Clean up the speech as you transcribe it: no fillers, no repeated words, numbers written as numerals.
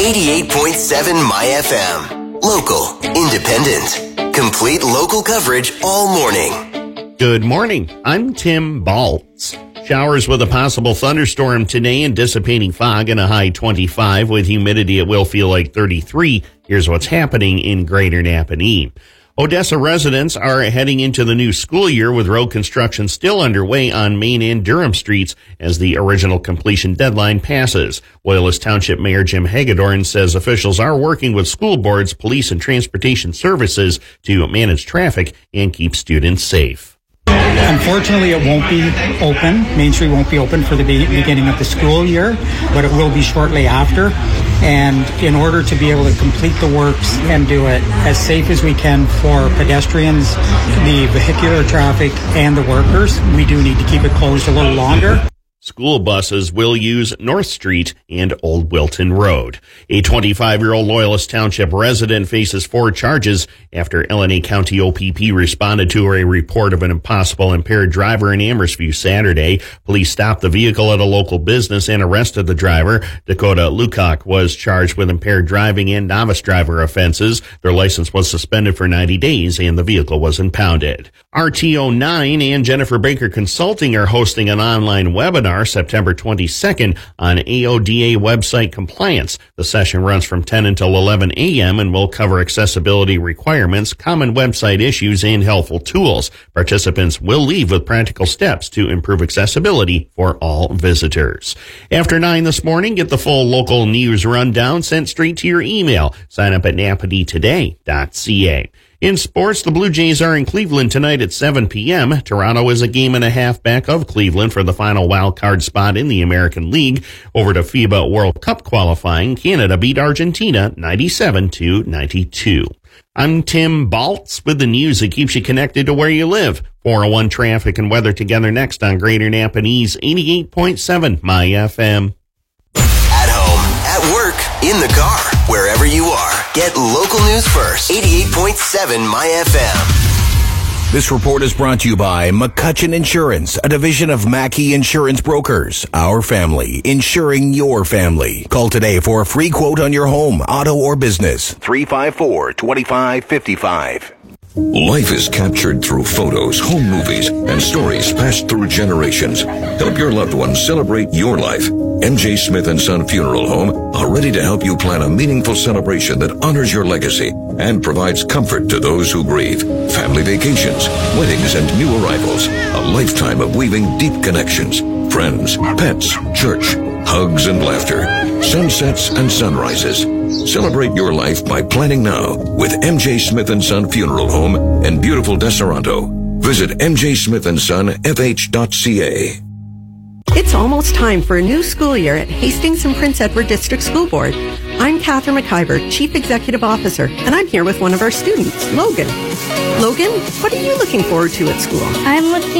88.7 My FM. Local, independent, complete local coverage all morning. Good morning. I'm Tim Baltz. Showers with a possible thunderstorm today and dissipating fog and a high 25 with humidity it will feel like 33. Here's what's happening in Greater Napanee. Odessa residents are heading into the new school year with road construction still underway on Main and Durham streets as the original completion deadline passes. Loyalist Township Mayor Jim Hagedorn says officials are working with school boards, police, and transportation services to manage traffic and keep students safe. Unfortunately, it won't be open. Main Street won't be open for the beginning of the school year, but it will be shortly after. And in order to be able to complete the works and do it as safe as we can for pedestrians, the vehicular traffic, and the workers, we do need to keep it closed a little longer. School buses will use North Street and Old Wilton Road. A 25-year-old Loyalist Township resident faces 4 charges after LNA County OPP responded to a report of an impossible impaired driver in Amherstview Saturday. Police stopped the vehicle at a local business and arrested the driver. Dakota Lukac was charged with impaired driving and novice driver offenses. Their license was suspended for 90 days and the vehicle was impounded. RTO9 and Jennifer Baker Consulting are hosting an online webinar September 22nd on AODA website compliance. The session runs from 10 until 11 a.m. and will cover accessibility requirements, common website issues, and helpful tools. Participants will leave with practical steps to improve accessibility for all visitors. After 9 this morning, get the full local news rundown sent straight to your email. Sign up at napaneetoday.ca. In sports, the Blue Jays are in Cleveland tonight at 7 p.m. Toronto is a game and a half back of Cleveland for the final wild card spot in the American League. Over to FIBA World Cup qualifying, Canada beat Argentina 97-92. I'm Tim Baltz with the news that keeps you connected to where you live. 401 traffic and weather together next on Greater Napanee's 88.7 My FM. At home, at work, in the car, wherever you are. Get local news first. 88.7 My FM. This report is brought to you by McCutcheon Insurance, a division of Mackey Insurance Brokers. Our family, insuring your family. Call today for a free quote on your home, auto, or business. 354-2555. Life is captured through photos, home movies, and stories passed through generations. Help your loved ones celebrate your life. MJ Smith & Son Funeral Home are ready to help you plan a meaningful celebration that honors your legacy and provides comfort to those who grieve. Family vacations, weddings, and new arrivals. A lifetime of weaving deep connections. Friends, pets, church, hugs and laughter. Sunsets and sunrises. Celebrate your life by planning now with MJ Smith & Son Funeral Home in beautiful Deseronto. Visit mjsmithandsonfh.ca. It's almost time for a new school year at Hastings and Prince Edward District School Board. I'm Catherine McIver, Chief Executive Officer, and I'm here with one of our students, Logan. Logan, what are you looking forward to at school? I'm looking